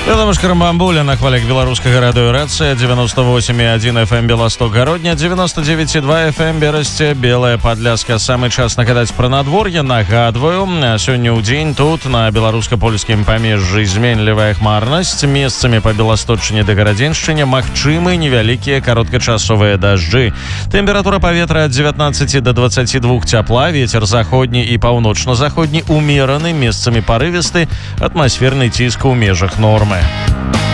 Вядомашка Рамбамбуля на хвалях беларускага радыёрацыя 98,1 FM Беласток Гародня, 99,2 FM Берасце, Белая Падляска. Самы час нагадаць пра надвор'е. Нагадваю, сёння ў дзень тут на беларуска-польскім памежжы зменлівая хмарнасць. Месцамі па Беласточчыне да Гарадзеншчыне магчымы невялікія кароткачасовыя дажджы. Тэмпература паветра ад 19 до 22 цяпла, вецер заходні і паўночна-заходні умераны, месцамі парывісты, атмасферны ціск у межах нормы.